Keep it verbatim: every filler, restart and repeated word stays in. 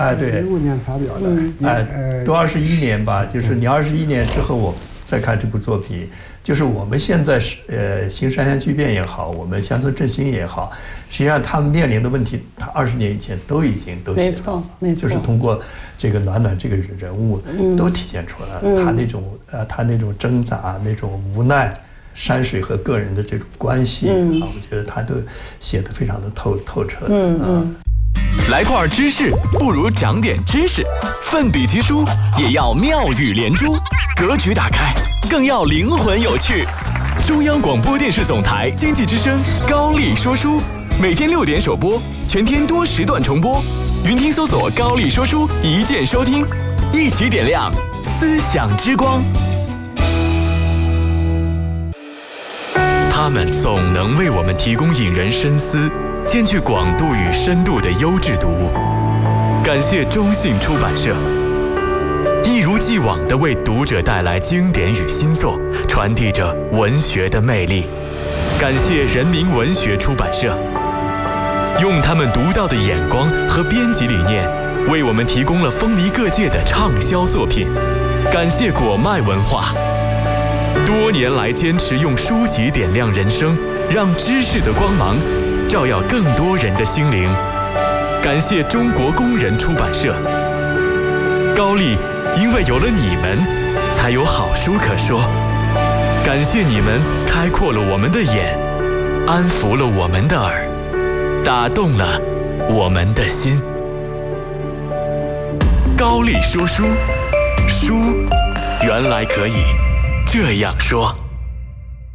哎，对， 零五年发表的， 哎，都二十一年吧，就是你二十一年之后我再看这部作品，就是我们现在是呃新山乡巨变也好，我们乡村振兴也好，实际上他们面临的问题，他二十年以前都已经都写到了， 没错， 就是通过这个暖暖这个人物都体现出来了，嗯、他那种呃他那种挣扎，那种无奈。山水和个人的这种关系、嗯、啊，我觉得他都写得非常的透透彻。 嗯嗯。 来块知识，不如长点知识。奋笔疾书，也要妙语连珠。格局打开，更要灵魂有趣。中央广播电视总台经济之声高丽说书，每天六点首播，全天多时段重播。云听搜索高丽说书，一键收听，一起点亮思想之光。他们总能为我们提供引人深思、兼具广度与深度的优质读物。感谢中信出版社，一如既往地为读者带来经典与新作，传递着文学的魅力。感谢人民文学出版社，用他们独到的眼光和编辑理念，为我们提供了风靡各界的畅销作品。感谢果麦文化。多年来坚持用书籍点亮人生，让知识的光芒照耀更多人的心灵。感谢中国工人出版社。高丽，因为有了你们，才有好书可说。感谢你们开阔了我们的眼，安抚了我们的耳，打动了我们的心。高丽说书，书原来可以这样说。